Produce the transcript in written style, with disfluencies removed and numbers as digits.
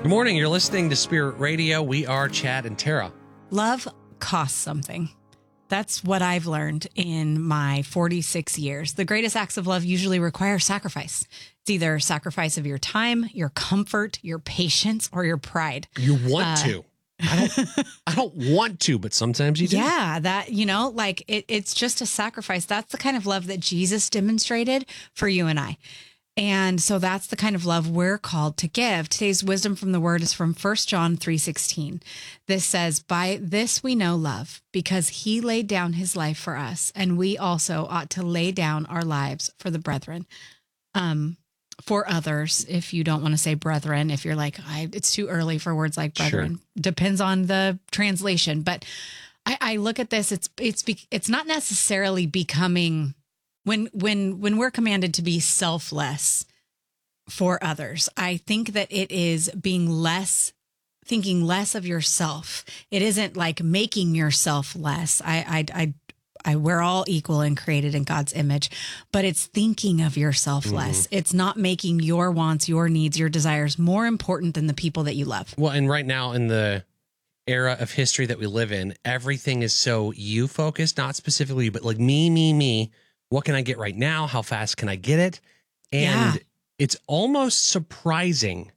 Good morning. You're listening to Spirit Radio. We are Chad and Tara. Love costs something. That's what I've learned in my 46 years. The greatest acts of love usually require sacrifice. It's either sacrifice of your time, your comfort, your patience, or your pride. You want to. I don't want to, but sometimes you do. Yeah, that, it's just a sacrifice. That's the kind of love that Jesus demonstrated for you and I. And so that's the kind of love we're called to give. Today's wisdom from the word is from 1 John 3:16. This says, "By this we know love, because he laid down his life for us, and we also ought to lay down our lives for the brethren." For others, if you don't want to say brethren, if you're like, it's too early for words like brethren, Sure. Depends on the translation. But I look at this, it's not necessarily becoming... When we're commanded to be selfless for others, I think that it is thinking less of yourself. It isn't like making yourself less. We're all equal and created in God's image, but it's thinking of yourself less. It's not making your wants, your needs, your desires more important than the people that you love. Well, and right now in the era of history that we live in, everything is so you focused, not specifically, but like me. What can I get right now? How fast can I get it? And It's almost surprising